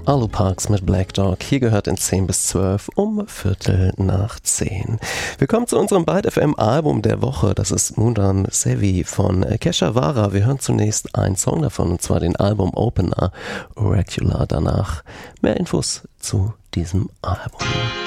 Arlo Parks mit Black Dog. Hier gehört in 10 bis 12 um 9:15. Wir kommen zu unserem Byte FM Album der Woche. Das ist Mundan Sevi von Kesha Vara. Wir hören zunächst einen Song davon, und zwar den Album Opener Oracular. Danach mehr Infos zu diesem Album.